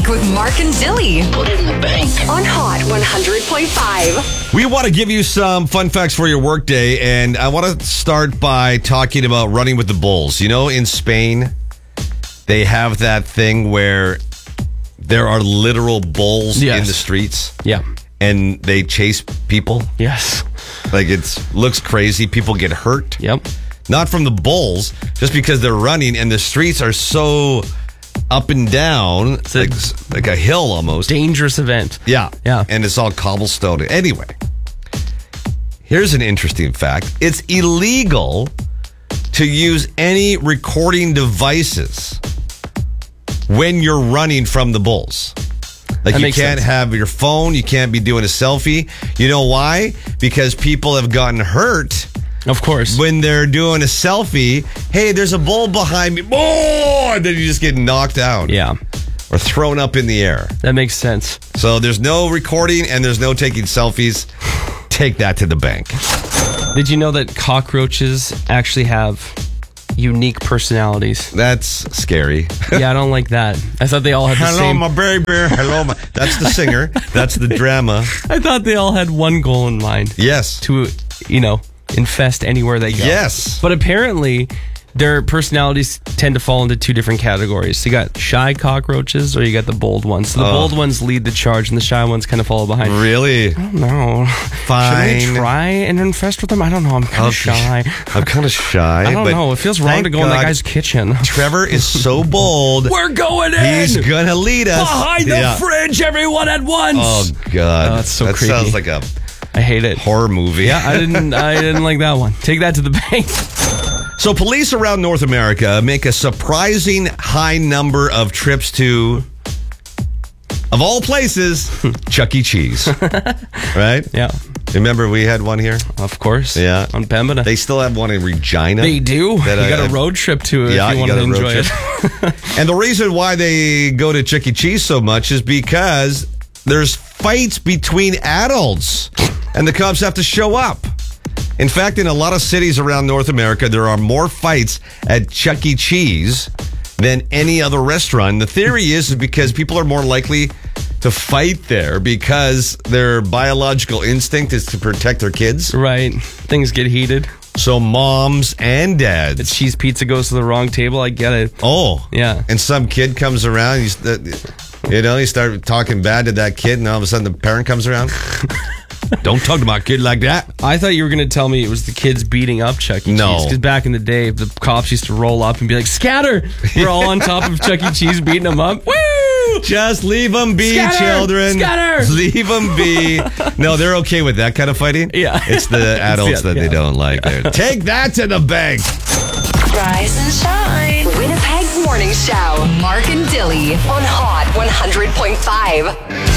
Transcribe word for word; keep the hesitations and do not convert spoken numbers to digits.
Bank with Mark and Dilly. Put it in the bank. On Hot one hundred point five. We want to give you some fun facts for your workday, and I want to start by talking about running with the bulls. You know, in Spain, they have that thing where there are literal bulls Yes. in the streets. Yeah. And they chase people. Yes. Like, it looks crazy. People get hurt. Yep. Not from the bulls, just because they're running, and the streets are so up and down, It's a like, like a hill almost. Dangerous event. Yeah. Yeah. And it's all cobblestone. Anyway, here's an interesting fact. It's illegal to use any recording devices when you're running from the bulls. Like, That you makes can't sense. have your phone. You can't be doing a selfie. You know why? Because people have gotten hurt Of course. when they're doing a selfie. Hey, there's a bull behind me. Oh! And then you just get knocked out. Yeah. Or thrown up in the air. That makes sense. So there's no recording and there's no taking selfies. Take that to the bank. Did you know that cockroaches actually have unique personalities? That's scary. Yeah, I don't like that. I thought they all had the Hello, same. my baby. Hello, my. That's the singer. That's the drama. I thought they all had one goal in mind. Yes. To, you know, infest anywhere they go. Yes. But apparently, their personalities tend to fall into two different categories. You got shy cockroaches, or you got the bold ones. So the Oh. bold ones lead the charge, and the shy ones kind of follow behind. Really? I don't know. Fine. Should I try and infest with them? I don't know. I'm kind of shy. I'm kind of shy. I don't but know. It feels wrong thank to go in that God guy's kitchen. Trevor is so bold. We're going in! He's gonna lead us Behind the Yeah. fridge, everyone at once! Oh God, Oh, that's so that creepy. sounds like a I hate it. horror movie. Yeah, I didn't. I didn't like that one. Take that to the bank. So police around North America make a surprising high number of trips to, of all places, Chuck E. Cheese. Right? Yeah, Remember we had one here? of course. Yeah. on Pembina. They still have one in Regina. They do. That you I- got a I- road trip to it Yeah, if you, you want got to a road enjoy it. And the reason why they go to Chuck E. Cheese so much is because there's fights between adults and the cops have to show up. In fact, in a lot of cities around North America, there are more fights at Chuck E. Cheese than any other restaurant. The theory is because people are more likely to fight there because their biological instinct is to protect their kids. Right. Things get heated. So moms and dads. The cheese pizza goes to the wrong table. I get it. Oh. Yeah. And some kid comes around, you, st- you know, you start talking bad to that kid, and all of a sudden the parent comes around. Don't talk to my kid like that. I thought you were going to tell me it was the kids beating up Chuck E. No. Cheese. Because back in the day, the cops used to roll up and be like, scatter! We're all on top of Chuck E. Cheese beating them up. Woo! Just leave them be, Scatter! children. Scatter! Leave them be. No, they're okay with that kind of fighting. Yeah. It's the adults the- that they yeah. don't like. There. Take that to the bank. Rise and shine. Winnipeg's Morning Show. Mark and Dilly on Hot one hundred point five.